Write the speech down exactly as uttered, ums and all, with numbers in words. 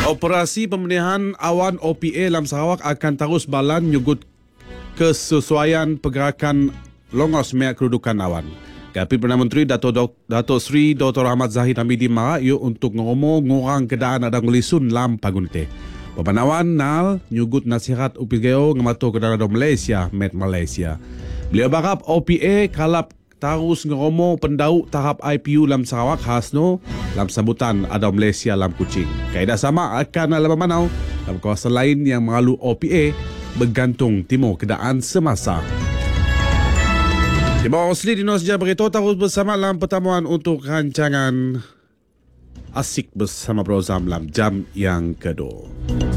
Operasi pemilihan awan O P A dalam Sarawak akan terus berjalan nyugut kesesuaian pergerakan longos miak kedudukan awan. Kapit Perdana Menteri Dato' Dato' Sri Doktor Ahmad Zahid Hamidi marayu untuk ngomong ngurang keadaan ada ngulisun lam pagunite. Pemanawan nal nyugut nasihat upigeo ngemato ke dalam Malaysia, Met Malaysia. Beliau berharap O P A kalap terus ngeromo pendau tahap I P U lam Sarawak khasno lam sambutan ada Malaysia lam Kuching. Kaedah sama akan dalam manau dalam kawasan lain yang mengalu O P A bergantung timur keadaan semasa. Terima kasih di Nosja Berito terus bersama dalam pertemuan untuk rancangan Asik bersama program dalam jam yang kedua.